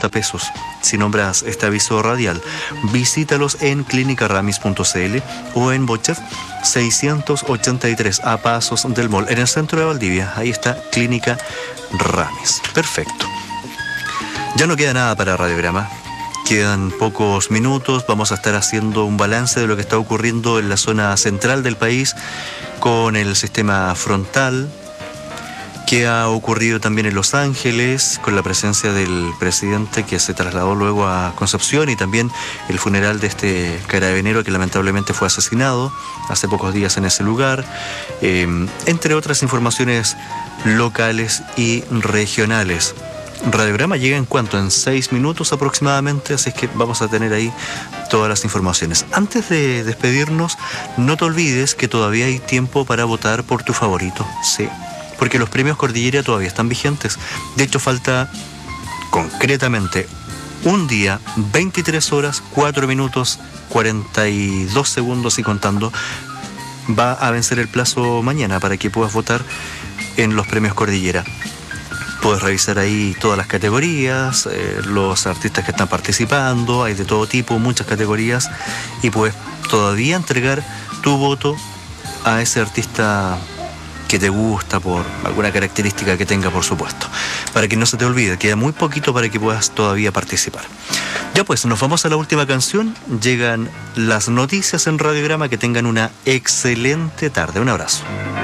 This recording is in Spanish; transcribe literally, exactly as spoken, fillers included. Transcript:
cincuenta pesos. Si nombras este aviso radial, visítalos en clínica ramis punto c l o en Bochef seiscientos ochenta y tres, a pasos del mall, en el centro de Valdivia. Ahí está Clínica Ramis. Perfecto. Ya no queda nada para Radiograma. Quedan pocos minutos. Vamos a estar haciendo un balance de lo que está ocurriendo en la zona central del país con el sistema frontal, que ha ocurrido también en Los Ángeles con la presencia del presidente que se trasladó luego a Concepción, y también el funeral de este carabinero que lamentablemente fue asesinado hace pocos días en ese lugar, eh, entre otras informaciones locales y regionales. Radiograma llega en cuanto, en seis minutos aproximadamente, así es que vamos a tener ahí todas las informaciones. Antes de despedirnos, no te olvides que todavía hay tiempo para votar por tu favorito, sí, porque los premios Cordillera todavía están vigentes. De hecho, falta concretamente un día, veintitrés horas, cuatro minutos, cuarenta y dos segundos y contando. Va a vencer el plazo mañana para que puedas votar en los premios Cordillera. Puedes revisar ahí todas las categorías, eh, los artistas que están participando, hay de todo tipo, muchas categorías, y puedes todavía entregar tu voto a ese artista que te gusta, por alguna característica que tenga, por supuesto. Para que no se te olvide, queda muy poquito para que puedas todavía participar. Ya pues, nos vamos a la última canción. Llegan las noticias en Radiograma. Que tengan una excelente tarde. Un abrazo.